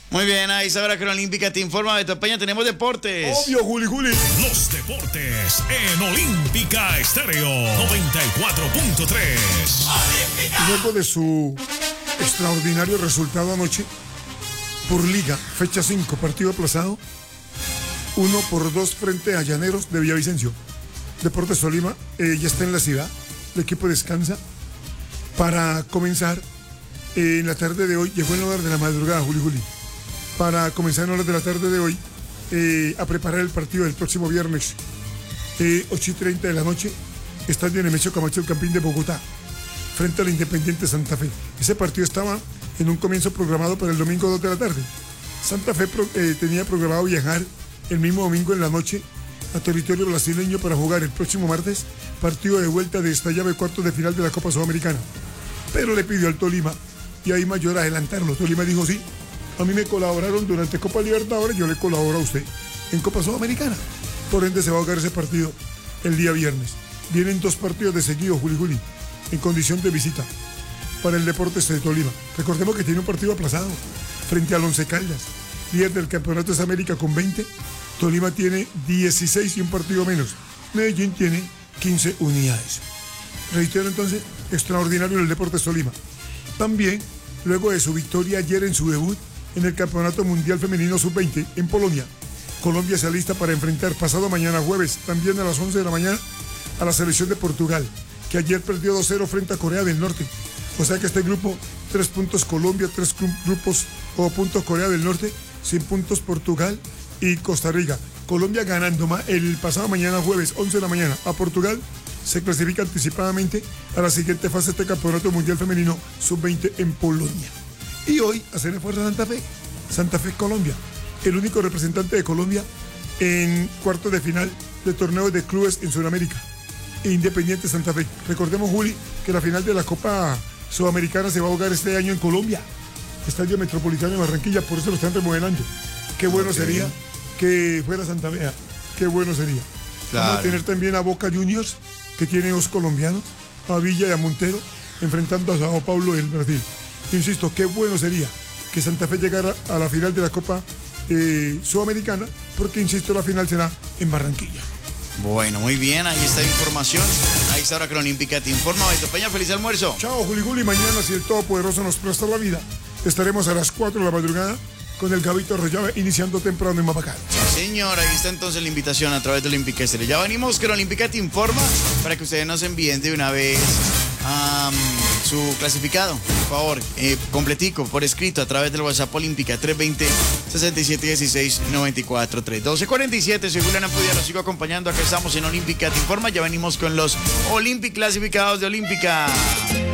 Muy bien, ahí sabrá que la Olímpica te informa. Beto Peña, tenemos deportes. Obvio, Juli. Los deportes en Olímpica Estéreo 94.3. Luego de su extraordinario resultado anoche, por Liga, fecha 5, partido aplazado, 1-2 frente a Llaneros de Villavicencio. Deportes Tolima ya está en la ciudad, el equipo descansa para comenzar en la tarde de hoy, llegó en horas de la madrugada, Juli, para comenzar en horas de la tarde de hoy a preparar el partido del próximo viernes, 8:30 de la noche, Estadio Nemesio Camacho, el Campín de Bogotá, frente al Independiente Santa Fe. Ese partido estaba en un comienzo programado para el domingo 2 de la tarde. Santa Fe tenía programado viajar el mismo domingo en la noche a territorio brasileño para jugar el próximo martes partido de vuelta de esta llave cuartos de final de la Copa Sudamericana. Pero le pidió al Tolima y ahí Mayor adelantarlo. Tolima dijo sí, a mí me colaboraron durante Copa Libertadores, yo le colaboro a usted en Copa Sudamericana. Por ende se va a jugar ese partido el día viernes. Vienen 2 partidos de seguido, Juli, en condición de visita para el Deportes de Tolima. Recordemos que tiene un partido aplazado frente al Once Caldas, líder del Campeonato de América con 20. Tolima tiene 16 y un partido menos. Medellín tiene 15 unidades. Reitero entonces, extraordinario el Deportes Tolima. También, luego de su victoria ayer en su debut en el Campeonato Mundial Femenino Sub-20 en Polonia, Colombia se alista para enfrentar pasado mañana jueves, también a las 11 de la mañana, a la selección de Portugal, que ayer perdió 2-0 frente a Corea del Norte. O sea que este grupo, 3 puntos Colombia, 3 grupos o puntos Corea del Norte, 100 puntos Portugal y Costa Rica. Colombia ganando el pasado mañana jueves, 11 de la mañana, a Portugal, se clasifica anticipadamente a la siguiente fase de este Campeonato Mundial Femenino Sub-20 en Polonia. Y hoy hacer fuerza Santa Fe Colombia, el único representante de Colombia en cuartos de final de torneos de clubes en Sudamérica, Independiente Santa Fe. Recordemos, Juli, que la final de la Copa Sudamericana se va a jugar este año en Colombia, Estadio Metropolitano de Barranquilla, por eso lo están remodelando. Qué bueno sería que fuera Santa Fe, qué bueno sería. Claro. Vamos a tener también a Boca Juniors, que tiene 2 colombianos, a Villa y a Montero, enfrentando a Sao Paulo del Brasil. Insisto, qué bueno sería que Santa Fe llegara a la final de la Copa Sudamericana, porque, insisto, la final será en Barranquilla. Bueno, muy bien, ahí está la información. Ahí está ahora que la Olímpica te informa. Beto Peña, feliz almuerzo. Chao, Juli. Mañana, si el Todopoderoso nos presta la vida, estaremos a las 4 de la madrugada con el Gabito Arroyave iniciando temprano en Mapacán. Sí, señor, ahí está entonces la invitación a través de Olímpica Estéreo. Ya venimos que la Olímpica te informa para que ustedes nos envíen de una vez su clasificado, por favor, completico, por escrito, a través del WhatsApp Olímpica 320-6716-943. 12:47, soy Julián Ampudia, los sigo acompañando. Acá estamos en Olímpica te informa. Ya venimos con los Olímpicos clasificados de Olímpica.